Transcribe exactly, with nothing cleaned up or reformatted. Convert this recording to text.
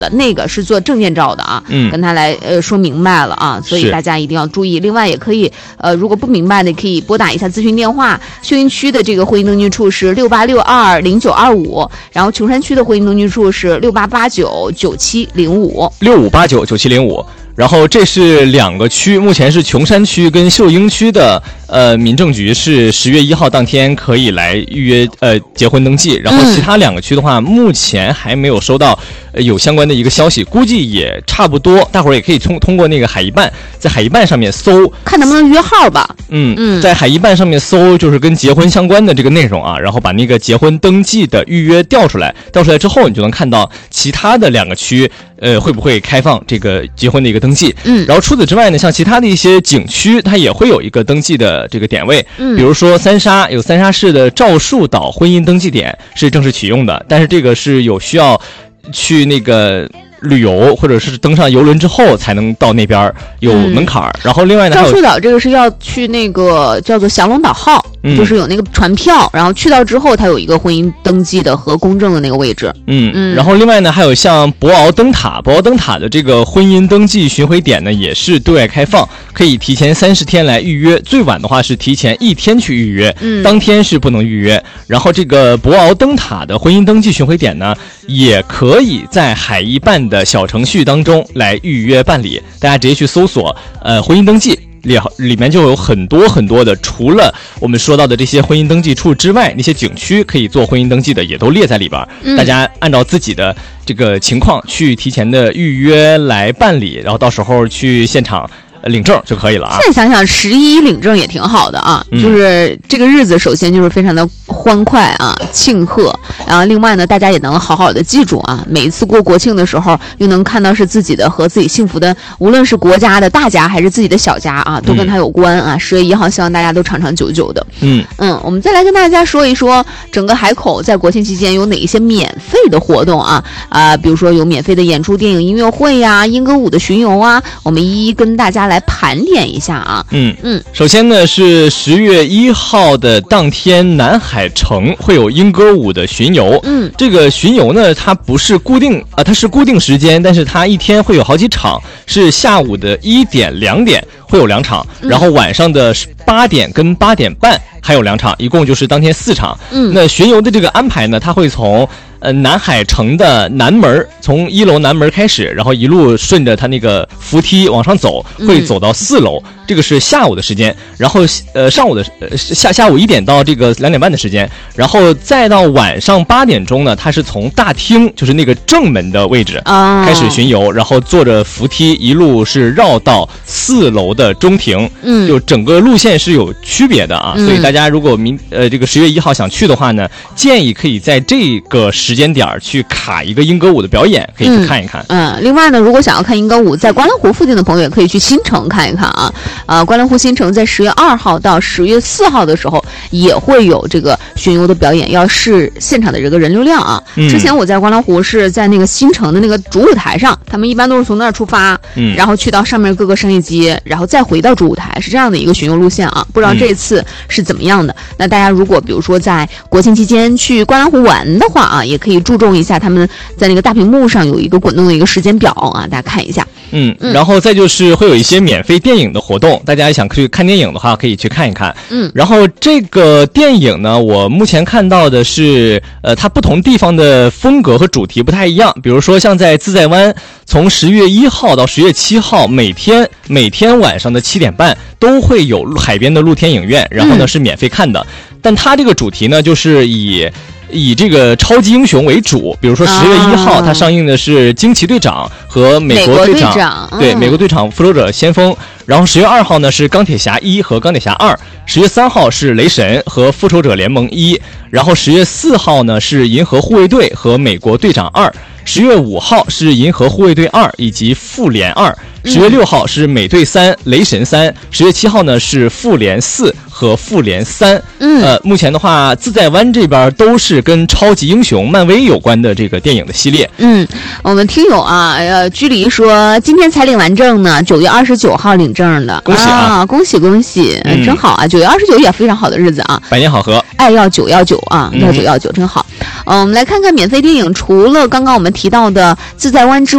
的，那个是做证件照的啊， 嗯， 跟他来呃说明白了啊，所以大家一定要注意。另外也可以呃，如果不明白的，可以拨打一下咨询电话。秀英区的这个婚姻登记处是六八六二零九二五，然后琼山区的婚姻登记处是六八八九九七零五， 六五八九九七零五。然后这是两个区，目前是琼山区跟秀英区的呃民政局是十月一号当天可以来预约呃结婚登记，然后其他两个区的话，嗯、目前还没有收到、呃、有相关的一个消息，估计也差不多，大伙儿也可以通通过那个海一办，在海一办上面搜， 看能不能约号吧。 嗯嗯，在海一办上面搜就是跟结婚相关的这个内容啊，然后把那个结婚登记的预约调出来，调出来之后你就能看到其他的两个区呃会不会开放这个结婚的一个登记。 嗯， 然后除此之外呢，像其他的一些景区它也会有一个登记的这个点位， 嗯， 比如说三沙有三沙市的赵树岛婚姻登记点是正式启用的，但是这个是有需要去那个旅游或者是登上游轮之后才能到那边，有门槛、嗯、然后另外呢， 赵树岛这个是要去那个叫做降龙岛号、嗯、就是有那个船票，然后去到之后它有一个婚姻登记的和公证的那个位置。 嗯嗯，然后另外呢还有像博鳌灯塔，博鳌灯塔的这个婚姻登记巡回点呢也是对外开放，可以提前三十天来预约，最晚的话是提前一天去预约，嗯，当天是不能预约。然后这个博鳌灯塔的婚姻登记巡回点呢也可以在海一办的小程序当中来预约办理，大家直接去搜索呃婚姻登记，里里面就有很多很多的，除了我们说到的这些婚姻登记处之外，那些景区可以做婚姻登记的也都列在里边、嗯、大家按照自己的这个情况去提前的预约来办理，然后到时候去现场领证就可以了啊。 现在想想十一领证也挺好的啊、嗯、就是这个日子首先就是非常的欢快啊，庆贺，然后另外呢大家也能好好的记住啊，每一次过国庆的时候又能看到是自己的和自己幸福的，无论是国家的大家还是自己的小家啊，都跟它有关啊。十、嗯、月一号希望大家都长长久久的。 嗯嗯，我们再来跟大家说一说整个海口在国庆期间有哪一些免费的活动啊啊、呃，比如说有免费的演出、电影、音乐会呀、莺歌舞的巡游啊，我们一一跟大家来盘点一下啊。 嗯嗯，首先呢是十月一号的当天，南海城会有莺歌舞的巡游。 嗯， 这个巡游呢它不是固定啊、呃，它是固定时间，但是它一天会有好几场，是下午的一点、两点会有两场，然后晚上的八点跟八点半还有两场，一共就是当天四场。 嗯， 那巡游的这个安排呢，它会从呃南海城的南门，从一楼南门开始，然后一路顺着它那个扶梯往上走，会走到四楼、嗯、这个是下午的时间，然后呃上午的呃下下午一点到这个两点半的时间，然后再到晚上八点钟呢，它是从大厅，就是那个正门的位置、哦、开始巡游，然后坐着扶梯一路是绕到四楼的中庭。 嗯， 就整个路线是有区别的啊、嗯、所以大家如果明呃这个十月一号想去的话呢，建议可以在这个时间点去卡一个莺歌舞的表演，可以去看一看。 嗯，嗯另外呢，如果想要看莺歌舞，在观澜湖附近的朋友也可以去新城看一看啊。啊，观澜湖新城在十月二号到十月四号的时候也会有这个巡游的表演，要视现场的这个人流量啊。嗯、之前我在观澜湖是在那个新城的那个主舞台上，他们一般都是从那儿出发，嗯，然后去到上面各个商业街，然后再回到主舞台，是这样的一个巡游路线啊。不知道这次是怎么样的？嗯、那大家如果比如说在国庆期间去观澜湖玩的话啊，也可以注重一下他们在那个大屏幕上有一个滚动的一个时间表啊，大家看一下。 嗯，然后再就是会有一些免费电影的活动，大家想去看电影的话可以去看一看。 嗯， 然后这个电影呢，我目前看到的是呃它不同地方的风格和主题不太一样，比如说像在自在湾，从十月一号到十月七号，每天每天晚上的七点半都会有海边的露天影院，然后呢、嗯、是免费看的，但它这个主题呢就是以以这个超级英雄为主，比如说十月一号、啊、它上映的是惊奇队长和美国队长， 美国队长对、嗯、美国队长复仇者先锋，然后十月二号呢是钢铁侠一和钢铁侠二，十月三号是雷神和复仇者联盟一，然后十月四号呢是银河护卫队和美国队长二，十月五号是银河护卫队二以及复联二，十月六号是美队三、雷神三，十月七号呢是复联四和复联三。 嗯， 呃，目前的话，自在湾这边都是跟超级英雄、漫威有关的这个电影的系列。 嗯，我们听友啊，呃，居离说今天才领完证呢，九月二十九号领证的， 恭喜啊！ 啊恭喜恭喜、嗯，真好啊！九月二十九也非常好的日子啊， 百年好合， 爱要九要九啊，要九要九真好。嗯、呃，我们来看看免费电影，除了刚刚我们提到的自在湾之